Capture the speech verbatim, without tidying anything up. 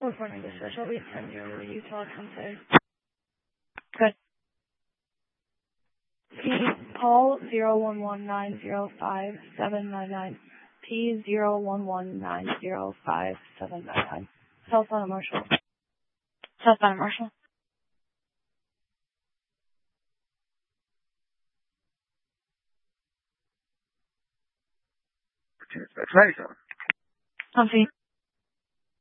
California Dispatch, I'll be ten zero Utah Tensei. Good. P call zero one one nine zero five seven nine nine. P zero one one nine zero five seven nine nine. Southbound Marshall. Southbound Marshall. Dispatch, nice. Humphrey.